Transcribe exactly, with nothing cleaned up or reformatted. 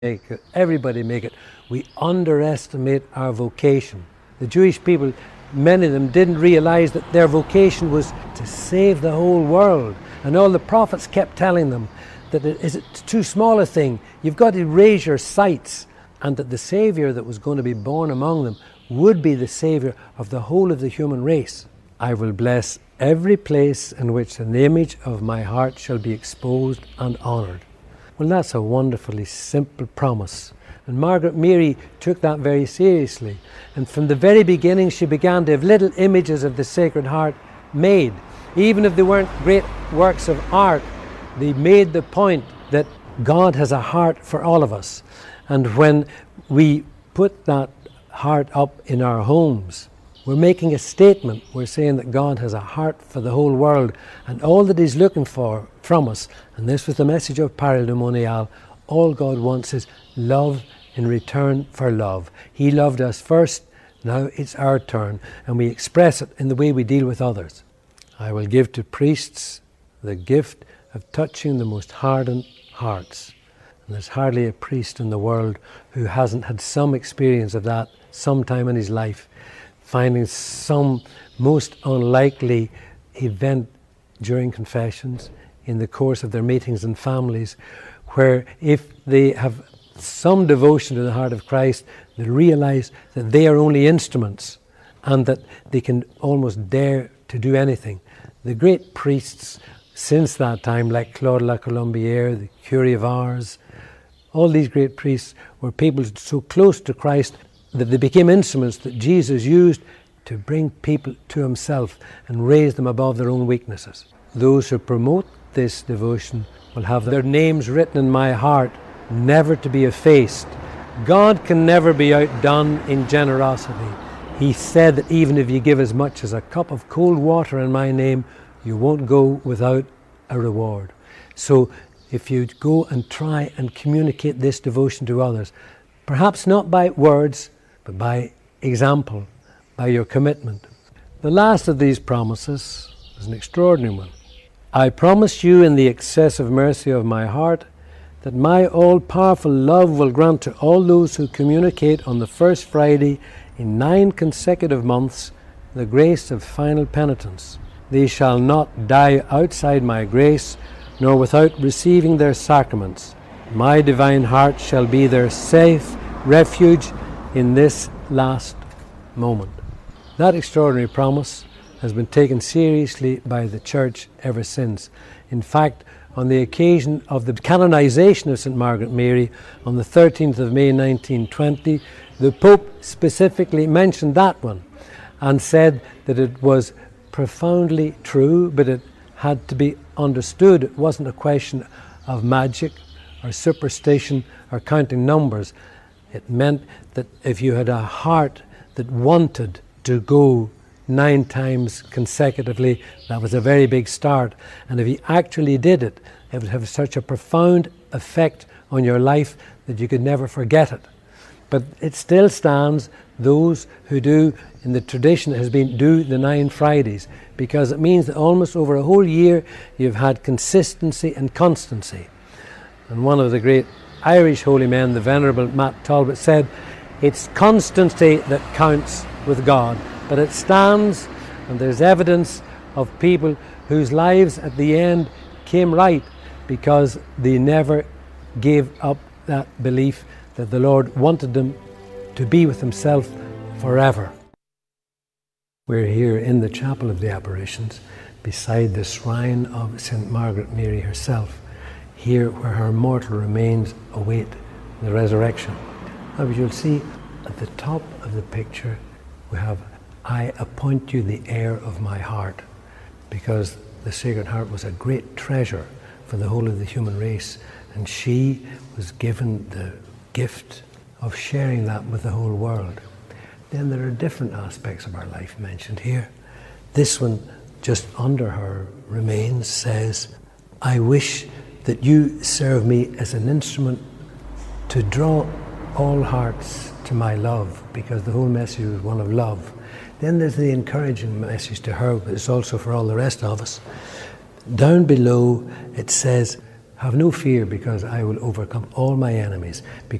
make it, everybody make it. We underestimate our vocation. The Jewish people, many of them didn't realize that their vocation was to save the whole world. And all the prophets kept telling them that it is too small a thing. You've got to raise your sights. And that the Savior that was going to be born among them would be the Savior of the whole of the human race. I will bless every place in which an image of my heart shall be exposed and honoured. Well, that's a wonderfully simple promise. And Margaret Mary took that very seriously. And from the very beginning, she began to have little images of the Sacred Heart made. Even if they weren't great works of art, they made the point that God has a heart for all of us. And when we put that heart up in our homes, we're making a statement. We're saying that God has a heart for the whole world, and all that He's looking for from us, and this was the message of Parademonial, all God wants is love in return for love. He loved us first, now it's our turn, and we express it in the way we deal with others. I will give to priests the gift of touching the most hardened hearts. And there's hardly a priest in the world who hasn't had some experience of that sometime in his life, finding some most unlikely event during confessions, in the course of their meetings and families, where if they have some devotion to the heart of Christ, they realize that they are only instruments and that they can almost dare to do anything. The great priests since that time, like Claude La Colombière, the Curé of Ars, all these great priests were people so close to Christ that they became instruments that Jesus used to bring people to Himself and raise them above their own weaknesses. Those who promote this devotion will have their names written in my heart, never to be effaced. God can never be outdone in generosity. He said that even if you give as much as a cup of cold water in my name, you won't go without a reward. So if you go and try and communicate this devotion to others, perhaps not by words, but by example, by your commitment. The last of these promises is an extraordinary one. I promise you in the excessive mercy of my heart that my all-powerful love will grant to all those who communicate on the first Friday in nine consecutive months the grace of final penitence. They shall not die outside my grace, nor without receiving their sacraments. My divine heart shall be their safe refuge in this last moment. That extraordinary promise has been taken seriously by the Church ever since. In fact, on the occasion of the canonization of Saint Margaret Mary on the thirteenth of May nineteen twenty, the Pope specifically mentioned that one and said that it was profoundly true, but it had to be understood. It wasn't a question of magic or superstition or counting numbers. It meant that if you had a heart that wanted to go nine times consecutively, that was a very big start. And if you actually did it, it would have such a profound effect on your life that you could never forget it. But it still stands, those who do, in the tradition has been, do the nine Fridays, because it means that almost over a whole year you've had consistency and constancy. And one of the great Irish holy men, the Venerable Matt Talbot, said, it's constancy that counts with God. But it stands, and there's evidence of people whose lives at the end came right because they never gave up that belief that the Lord wanted them to be with Himself forever. We're here in the Chapel of the Apparitions beside the shrine of Saint Margaret Mary herself, here where her mortal remains await the resurrection. Now, as you'll see at the top of the picture, we have I appoint you the heir of my heart, because the Sacred Heart was a great treasure for the whole of the human race, and she was given the gift of sharing that with the whole world. Then there are different aspects of our life mentioned here. This one, just under her remains, says, I wish that you serve me as an instrument to draw all hearts to my love, because the whole message was one of love. Then there's the encouraging message to her, but it's also for all the rest of us. Down below it says, Have no fear, because I will overcome all my enemies.